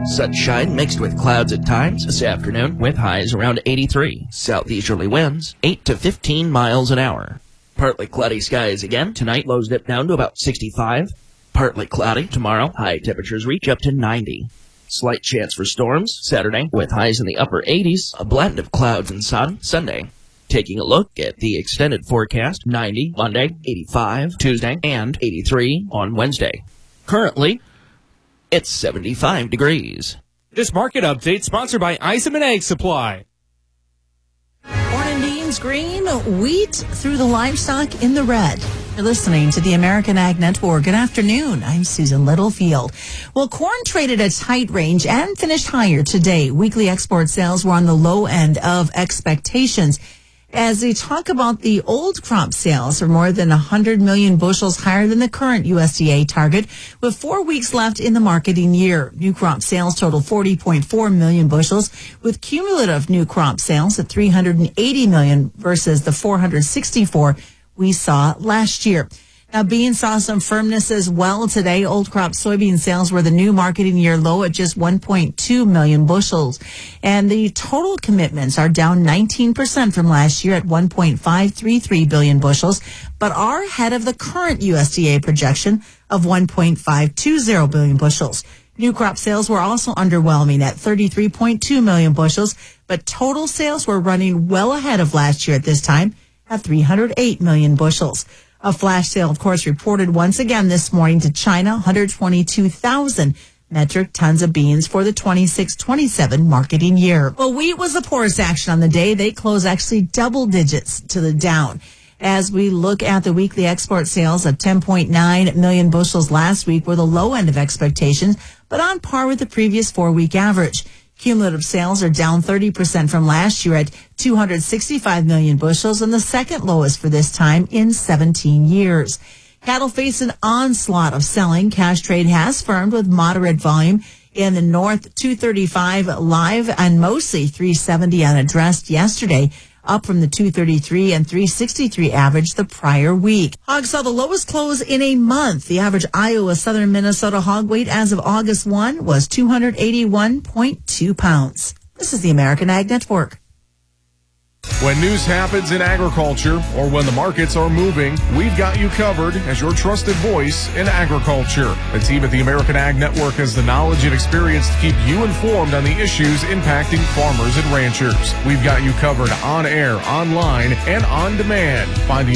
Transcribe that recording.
Sunshine mixed with clouds at times this afternoon with highs around 83. Southeasterly winds 8 to 15 miles an hour. Partly cloudy skies again. Tonight lows dip down to about 65. Partly cloudy tomorrow. High temperatures reach up to 90. Slight chance for storms Saturday with highs in the upper 80s. A blend of clouds and sun Sunday. Taking a look at the extended forecast, 90 Monday, 85 Tuesday, and 83 on Wednesday. Currently, it's 75 degrees. This market update sponsored by Eisenman Egg Supply. Corn and beans green, wheat through the livestock in the red. You're listening to the American Ag Network. Good afternoon. I'm Susan Littlefield. Well, corn traded at tight range and finished higher today. Weekly export sales were on the low end of expectations. As we talk about the old crop sales are more than 100 million bushels higher than the current USDA target, with 4 weeks left in the marketing year. New crop sales total 40.4 million bushels, with cumulative new crop sales at 380 million versus the 464 we saw last year. Now, beans saw some firmness as well today. Old crop soybean sales were the new marketing year low at just 1.2 million bushels. And the total commitments are down 19% from last year at 1.533 billion bushels, but are ahead of the current USDA projection of 1.520 billion bushels. New crop sales were also underwhelming at 33.2 million bushels, but total sales were running well ahead of last year at this time at 308 million bushels. A flash sale, of course, reported once again this morning to China, 122,000 metric tons of beans for the 26-27 marketing year. Well, wheat was the poorest action on the day. They closed actually double digits to the down. As we look at the weekly export sales of 10.9 million bushels last week were the low end of expectations, but on par with the previous 4-week average. Cumulative sales are down 30% from last year at 265 million bushels and the second lowest for this time in 17 years. Cattle face an onslaught of selling. Cash trade has firmed with moderate volume in the north, 235 live and mostly 370 unaddressed yesterday, up from the 233 and 363 average the prior week. Hogs saw the lowest close in a month. The average Iowa Southern Minnesota hog weight as of August 1 was 281.2 pounds. This is the American Ag Network. When news happens in agriculture or when the markets are moving, we've got you covered as your trusted voice in agriculture. The team at the American Ag Network has the knowledge and experience to keep you informed on the issues impacting farmers and ranchers. We've got you covered on air, online, and on demand. Find the